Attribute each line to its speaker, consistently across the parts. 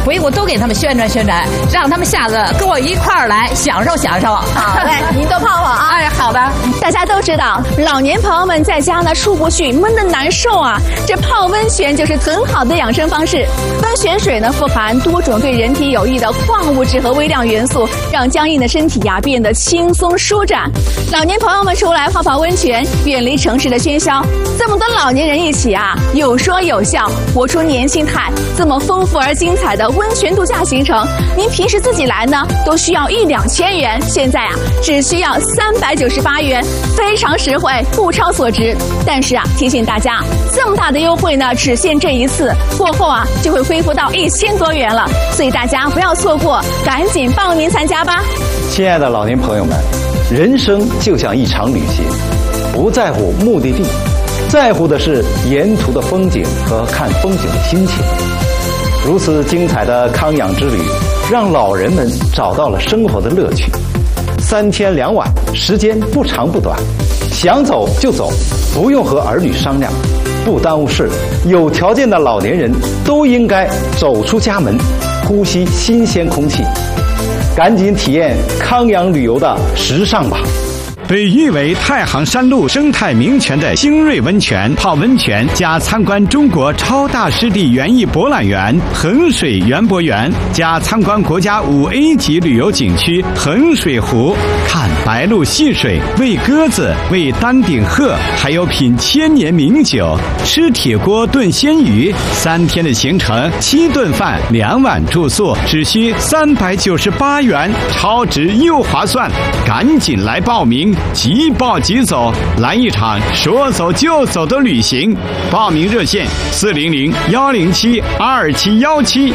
Speaker 1: 回国都给他们宣传宣传，让他们下次跟我一块儿来享受享受。
Speaker 2: 好嘞，您多泡泡啊！
Speaker 1: 哎，好的。
Speaker 2: 大家都知道，老年朋友们在家呢出不去，闷得难受啊。这泡温泉就是很好的养生方式。温泉水呢富含多种对人体有益的矿物质和微量元素，让僵硬的身体呀变得轻松舒展。老年朋友们出来泡泡温泉，远离城市的喧嚣。这么多老年人一起啊，有说有笑，活出年轻态。这么丰富而精彩的温泉度假行程，您平时自己来呢都需要1-2千元，现在啊只需要398元，非常实惠，物超所值。但是啊，提醒大家，这么大的优惠呢，只限这一次，过后啊就会恢复到1000多元了，所以大家不要错过，赶紧报名参加吧。
Speaker 3: 亲爱的老年朋友们，人生就像一场旅行，不在乎目的地，在乎的是沿途的风景和看风景的心情。如此精彩的康养之旅，让老人们找到了生活的乐趣。3天2晚，时间不长不短，想走就走，不用和儿女商量，不耽误事。有条件的老年人都应该走出家门，呼吸新鲜空气。赶紧体验康养旅游的时尚吧！
Speaker 4: 被誉为太行山路生态名泉的星瑞温泉，泡温泉加参观中国超大湿地园艺博览园衡水园博园，加参观国家5A 级旅游景区衡水湖，看白鹭戏水，喂鸽子，喂丹顶鹤，还有品千年名酒，吃铁锅炖鲜鱼。3天的行程，7顿饭，2晚住宿，只需398元，超值又划算，赶紧来报名！即报即走，来一场说走就走的旅行。报名热线400-107-22717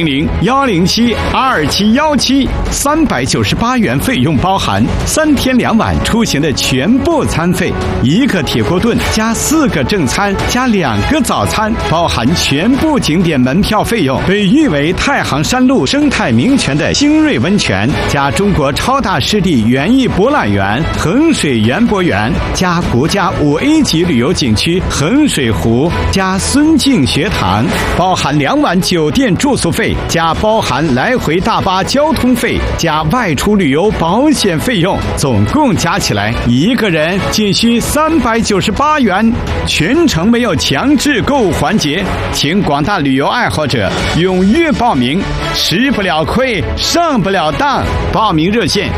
Speaker 4: 400-107-22717，398元费用包含3天2晚出行的全部餐费，1个铁锅炖加4个正餐加2个早餐，包含全部景点门票费用。被誉为太行山路生态名泉的星瑞温泉，加中国超大湿地园艺博览园衡水园博园，加国家5A 级旅游景区衡水湖，加孙敬学堂，包含2晚酒店住宿费，加包含来回大巴交通费，加外出旅游保险费用，总共加起来一个人仅需398元，全程没有强制购物环节，请广大旅游爱好者踊跃报名，吃不了亏，上不了当。报名热线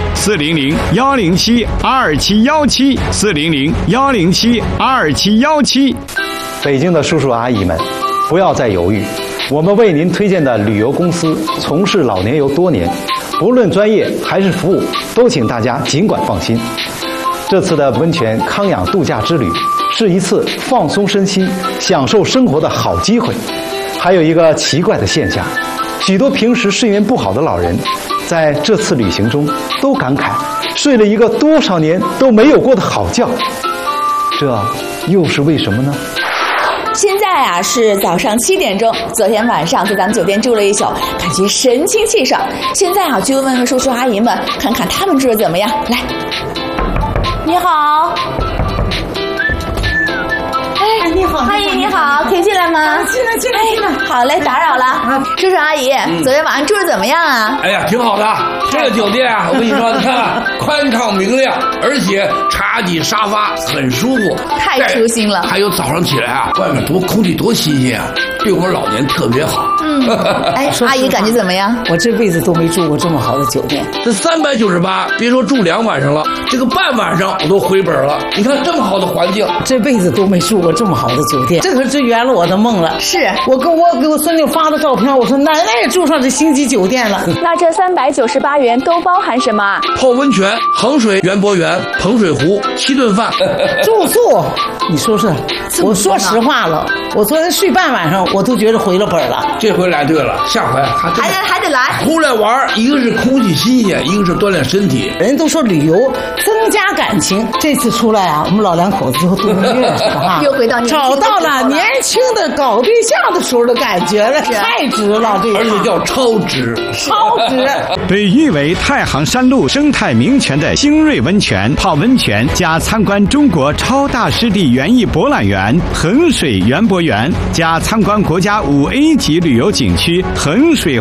Speaker 4: 400-107-2717 400-107-2717。
Speaker 3: 北京的叔叔阿姨们，不要再犹豫，我们为您推荐的旅游公司从事老年游多年，不论专业还是服务，都请大家尽管放心。这次的温泉康养度假之旅是一次放松身心、享受生活的好机会。还有一个奇怪的现象，许多平时睡眠不好的老人，在这次旅行中都感慨睡了一个多少年都没有过的好觉，这又是为什么呢？
Speaker 2: 现在啊是早上7点钟，昨天晚上在咱们酒店住了一宿，感觉神清气爽。现在啊就问问叔叔阿姨们，看看他们住的怎么样。来，你好。哎，你好，阿姨你好，可以进来吗？
Speaker 1: 进来。
Speaker 2: 好嘞，打扰了。叔叔阿姨，昨天晚上住的怎么样啊？
Speaker 5: 哎呀，挺好的。这个酒店啊，我跟你说，你看宽敞明亮，而且茶几沙发很舒服，
Speaker 2: 太舒心了。
Speaker 5: 还有早上起来啊，外面空气多新鲜啊，对我们老年特别好。
Speaker 2: 哎，阿姨感觉怎么样？
Speaker 1: 我这辈子都没住过这么好的酒店。
Speaker 5: 这398，别说住2晚上了，这个半晚上我都回本了。你看这么好的环境，
Speaker 1: 这辈子都没住过这么好的酒店，这可是圆了我的梦了。
Speaker 2: 是
Speaker 1: 我给我孙女发的照片，我说奶奶也住上这星级酒店了。
Speaker 2: 那这398元都包含什么？
Speaker 5: 泡温泉、衡水园博园、衡水湖，7顿饭，
Speaker 1: 住宿。你说说，我说实话了，我昨天睡半晚上，我都觉得回了本了。
Speaker 5: 这回来对了，下回
Speaker 2: 还得来。
Speaker 5: 出来玩，一个是空气新鲜，一个是锻炼身体。
Speaker 1: 人都说旅游增加感情，这次出来啊，我们老两口子最后度蜜月是吧？
Speaker 2: 又回到
Speaker 1: 找到了年轻的搞对象的时候的感觉了，太值了，这个
Speaker 5: 而且叫超值。
Speaker 4: 被誉为太行山路生态名泉的星瑞温泉，泡温泉加参观中国超大湿地园艺博览园衡水园博园，加参观国家5A 级旅游景区衡水